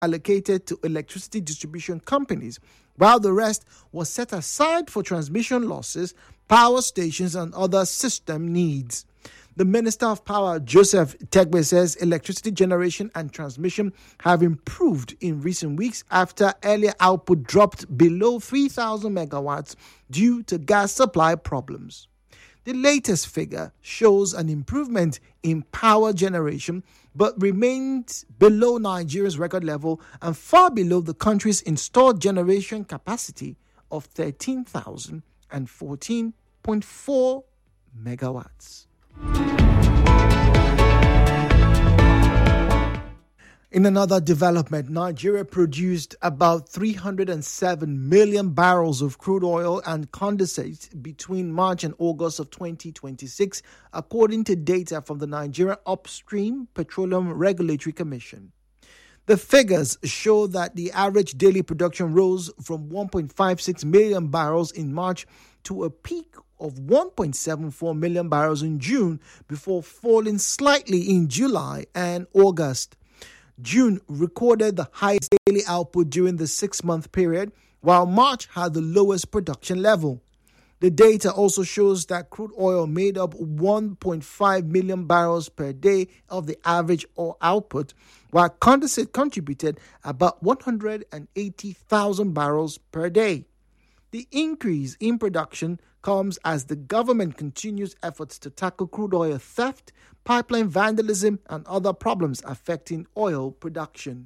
allocated to electricity distribution companies, while the rest was set aside for transmission losses, power stations, and other system needs. The Minister of Power, Joseph Tegbe, says electricity generation and transmission have improved in recent weeks after earlier output dropped below 3,000 megawatts due to gas supply problems. The latest figure shows an improvement in power generation but remains below Nigeria's record level and far below the country's installed generation capacity of 13,014.4 megawatts. In another development, Nigeria produced about 307 million barrels of crude oil and condensate between March and August of 2026, according to data from the Nigeria Upstream Petroleum Regulatory Commission. The figures show that the average daily production rose from 1.56 million barrels in March to a peak of 1.74 million barrels in June before falling slightly in July and August. June recorded the highest daily output during the 6-month period, while March had the lowest production level. The data also shows that crude oil made up 1.5 million barrels per day of the average oil output, while condensate contributed about 180,000 barrels per day. The increase in production comes as the government continues efforts to tackle crude oil theft, pipeline vandalism, and other problems affecting oil production.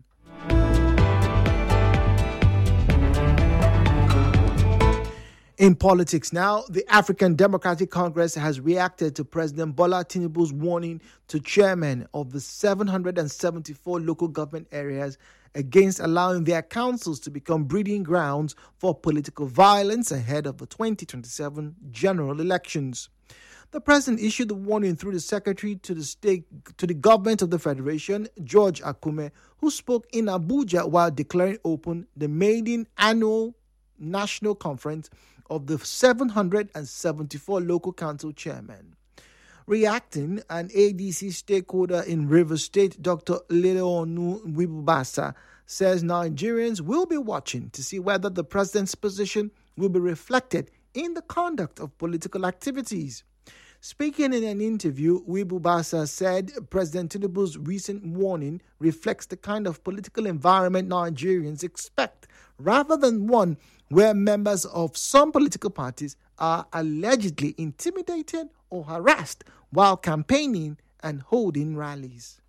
In politics now, the African Democratic Congress has reacted to President Bola Tinubu's warning to chairmen of the 774 local government areas against allowing their councils to become breeding grounds for political violence ahead of the 2027 general elections. The president issued the warning through the secretary to the government of the Federation, George Akume, who spoke in Abuja while declaring open the maiden annual national conference of the 774 local council chairmen. Reacting, an ADC stakeholder in Rivers State, Dr. Leonu Wibubasa, says Nigerians will be watching to see whether the president's position will be reflected in the conduct of political activities. Speaking in an interview, Wibubasa said President Tinubu's recent warning reflects the kind of political environment Nigerians expect, rather than one where members of some political parties are allegedly intimidated or harassed while campaigning and holding rallies.